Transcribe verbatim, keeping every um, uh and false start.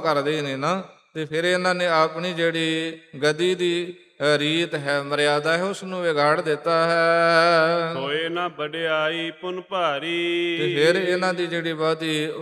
ਕਰਦੇ ਨੇ ਨਾ, ਤੇ ਫਿਰ ਇਹਨਾਂ ਨੇ ਆਪਣੀ ਜਿਹੜੀ ਗਦੀ ਦੀ ਰੀਤ ਹੈ, ਮਰਿਆਦਾ ਹੈ, ਉਸ ਨੂੰ ਵਿਗਾੜ ਦਿੱਤਾ ਹੈ। ਹੋਏ ਨਾ ਵਡਿਆਈ ਪੁਨ ਭਾਰੀ, ਤੇ ਫਿਰ ਇਹਨਾਂ ਦੀ ਜਿਹੜੀ ਬਹੁਤੀ